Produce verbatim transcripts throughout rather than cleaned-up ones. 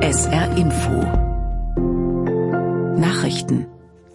S R Info Nachrichten.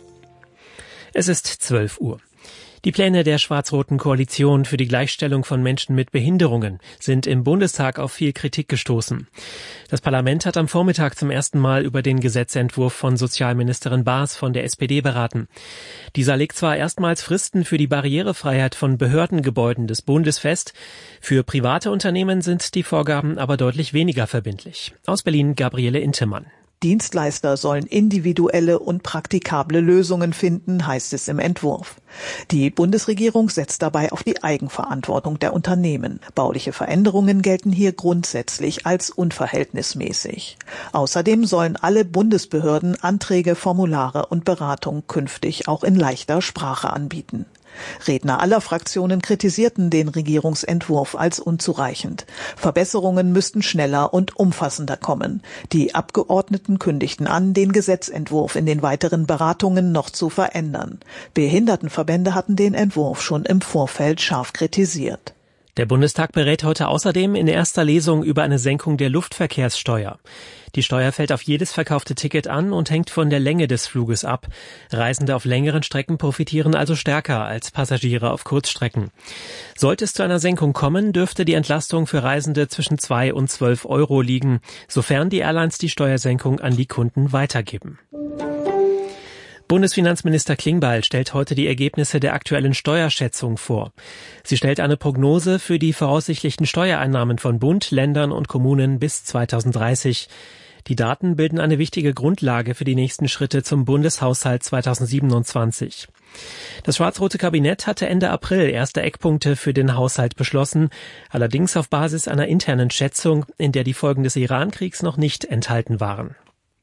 Es ist zwölf Uhr. Die Pläne der schwarz-roten Koalition für die Gleichstellung von Menschen mit Behinderungen sind im Bundestag auf viel Kritik gestoßen. Das Parlament hat am Vormittag zum ersten Mal über den Gesetzentwurf von Sozialministerin Baas von der S P D beraten. Dieser legt zwar erstmals Fristen für die Barrierefreiheit von Behördengebäuden des Bundes fest, für private Unternehmen sind die Vorgaben aber deutlich weniger verbindlich. Aus Berlin Gabriele Intemann. Dienstleister sollen individuelle und praktikable Lösungen finden, heißt es im Entwurf. Die Bundesregierung setzt dabei auf die Eigenverantwortung der Unternehmen. Bauliche Veränderungen gelten hier grundsätzlich als unverhältnismäßig. Außerdem sollen alle Bundesbehörden Anträge, Formulare und Beratung künftig auch in leichter Sprache anbieten. Redner aller Fraktionen kritisierten den Regierungsentwurf als unzureichend. Verbesserungen müssten schneller und umfassender kommen. Die Abgeordneten kündigten an, den Gesetzentwurf in den weiteren Beratungen noch zu verändern. Behindertenverbände hatten den Entwurf schon im Vorfeld scharf kritisiert. Der Bundestag berät heute außerdem in erster Lesung über eine Senkung der Luftverkehrssteuer. Die Steuer fällt auf jedes verkaufte Ticket an und hängt von der Länge des Fluges ab. Reisende auf längeren Strecken profitieren also stärker als Passagiere auf Kurzstrecken. Sollte es zu einer Senkung kommen, dürfte die Entlastung für Reisende zwischen zwei und zwölf Euro liegen, sofern die Airlines die Steuersenkung an die Kunden weitergeben. Bundesfinanzminister Klingbeil stellt heute die Ergebnisse der aktuellen Steuerschätzung vor. Sie stellt eine Prognose für die voraussichtlichen Steuereinnahmen von Bund, Ländern und Kommunen bis zweitausenddreißig. Die Daten bilden eine wichtige Grundlage für die nächsten Schritte zum Bundeshaushalt zweitausendsiebenundzwanzig. Das schwarz-rote Kabinett hatte Ende April erste Eckpunkte für den Haushalt beschlossen, allerdings auf Basis einer internen Schätzung, in der die Folgen des Iran-Kriegs noch nicht enthalten waren.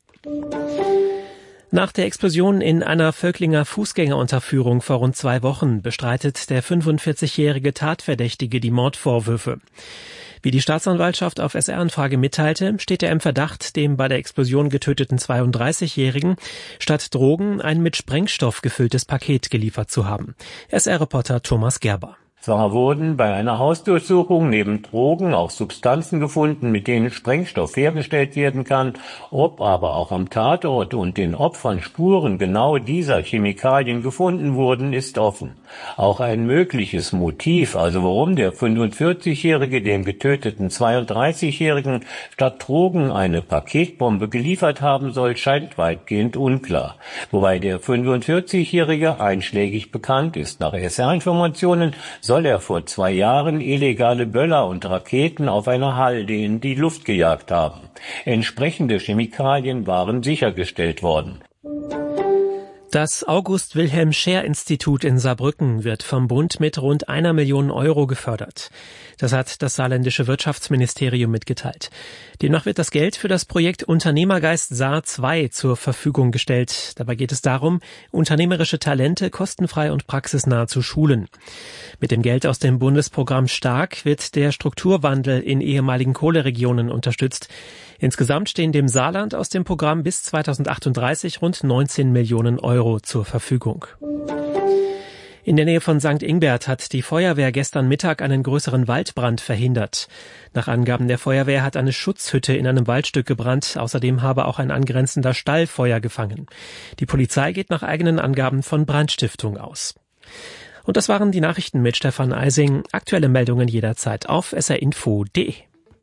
Nach der Explosion in einer Völklinger Fußgängerunterführung vor rund zwei Wochen bestreitet der fünfundvierzigjährige Tatverdächtige die Mordvorwürfe. Wie die Staatsanwaltschaft auf S R-Anfrage mitteilte, steht er im Verdacht, dem bei der Explosion getöteten zweiunddreißigjährigen statt Drogen ein mit Sprengstoff gefülltes Paket geliefert zu haben. S R-Reporter Thomas Gerber. Zwar wurden bei einer Hausdurchsuchung neben Drogen auch Substanzen gefunden, mit denen Sprengstoff hergestellt werden kann. Ob aber auch am Tatort und den Opfern Spuren genau dieser Chemikalien gefunden wurden, ist offen. Auch ein mögliches Motiv, also warum der fünfundvierzigjährige dem getöteten zweiunddreißigjährigen statt Drogen eine Paketbombe geliefert haben soll, scheint weitgehend unklar. Wobei der fünfundvierzigjährige einschlägig bekannt ist. Nach S R-Informationen soll er vor zwei Jahren illegale Böller und Raketen auf einer Halde in die Luft gejagt haben. Entsprechende Chemikalien waren sichergestellt worden. Das August-Wilhelm-Scheer-Institut in Saarbrücken wird vom Bund mit rund einer Million Euro gefördert. Das hat das saarländische Wirtschaftsministerium mitgeteilt. Demnach wird das Geld für das Projekt Unternehmergeist Saar zwei zur Verfügung gestellt. Dabei geht es darum, unternehmerische Talente kostenfrei und praxisnah zu schulen. Mit dem Geld aus dem Bundesprogramm Stark wird der Strukturwandel in ehemaligen Kohleregionen unterstützt. Insgesamt stehen dem Saarland aus dem Programm bis zweitausendachtunddreißig rund neunzehn Millionen Euro zur Verfügung. In der Nähe von Sankt Ingbert hat die Feuerwehr gestern Mittag einen größeren Waldbrand verhindert. Nach Angaben der Feuerwehr hat eine Schutzhütte in einem Waldstück gebrannt. Außerdem habe auch ein angrenzender Stall Feuer gefangen. Die Polizei geht nach eigenen Angaben von Brandstiftung aus. Und das waren die Nachrichten mit Stefan Eising. Aktuelle Meldungen jederzeit auf s r info punkt d e.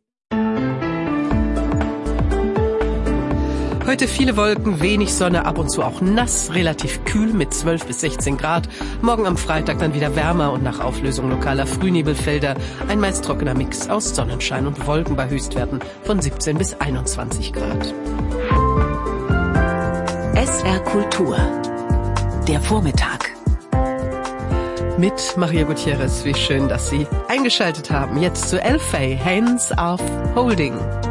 Heute viele Wolken, wenig Sonne, ab und zu auch nass, relativ kühl mit zwölf bis sechzehn Grad. Morgen am Freitag dann wieder wärmer und nach Auflösung lokaler Frühnebelfelder ein meist trockener Mix aus Sonnenschein und Wolken bei Höchstwerten von siebzehn bis einundzwanzig Grad. S R Kultur. Der Vormittag. Mit Maria Gutierrez, wie schön, dass Sie eingeschaltet haben. Jetzt zu Elfay, Hands Off Holding.